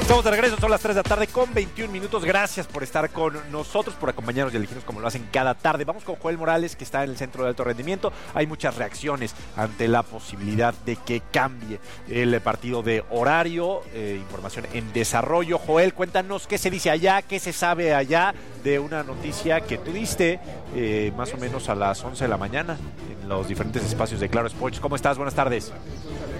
Estamos de regreso, son las 3 de la tarde con 21 minutos. Gracias por estar con nosotros, por acompañarnos y elegirnos como lo hacen cada tarde. Vamos con Joel Morales, que está en el Centro de Alto Rendimiento. Hay muchas reacciones ante la posibilidad de que cambie el partido de horario. Información en desarrollo. Joel, cuéntanos qué se dice allá, qué se sabe allá de una noticia que tú diste más o menos a las 11 de la mañana en los diferentes espacios de Claro Sports. ¿Cómo estás? Buenas tardes.